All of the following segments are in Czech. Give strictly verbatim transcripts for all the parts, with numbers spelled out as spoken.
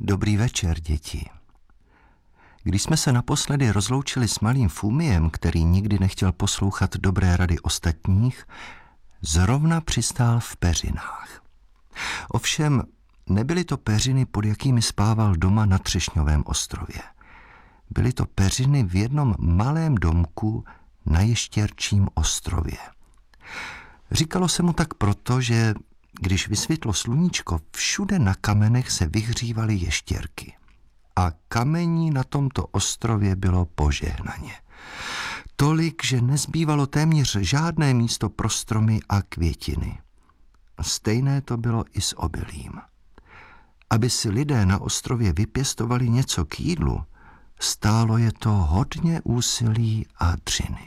Dobrý večer, děti. Když jsme se naposledy rozloučili s malým Fumiem, který nikdy nechtěl poslouchat dobré rady ostatních, zrovna přistál v peřinách. Ovšem, nebyly to peřiny, pod jakými spával doma na Třešňovém ostrově. Byly to peřiny v jednom malém domku na Ještěrčím ostrově. Říkalo se mu tak proto, že když vysvětlo sluníčko, všude na kamenech se vyhřívaly ještěrky. A kamení na tomto ostrově bylo požehnaně. Tolik, že nezbývalo téměř žádné místo pro stromy a květiny. Stejné to bylo i s obilím. Aby si lidé na ostrově vypěstovali něco k jídlu, stálo je to hodně úsilí a dřiny.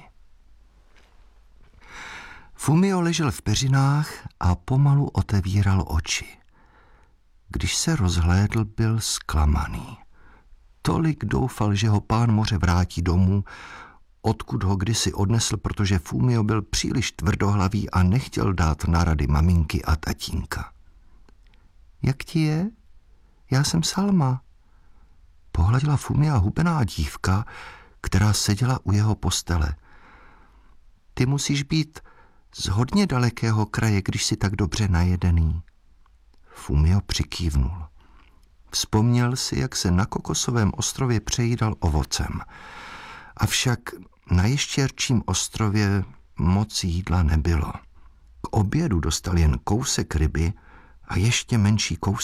Fumio ležel v peřinách a pomalu otevíral oči. Když se rozhlédl, byl zklamaný. Tolik doufal, že ho pán moře vrátí domů, odkud ho kdysi odnesl, protože Fumio byl příliš tvrdohlavý a nechtěl dát na rady maminky a tatínka. Jak ti je? Já jsem Salma. Pohladila Fumia hubená dívka, která seděla u jeho postele. Ty musíš být z hodně dalekého kraje, když jsi tak dobře najedený. Fumio přikývnul. Vzpomněl si, jak se na Kokosovém ostrově přejídal ovocem. Avšak na Ještěrčím ostrově moc jídla nebylo. K obědu dostal jen kousek ryby a ještě menší kousek